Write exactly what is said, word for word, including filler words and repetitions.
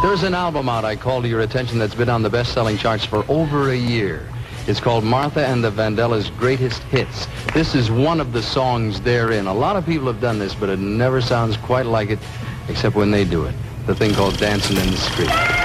There's an album out I call to your attention that's been on the best-selling charts for over a year. It's called Martha and the Vandellas' Greatest Hits. This is one of the songs therein. A lot of people have done this, but it never sounds quite like it, except when they do it. The thing called Dancing in the Street.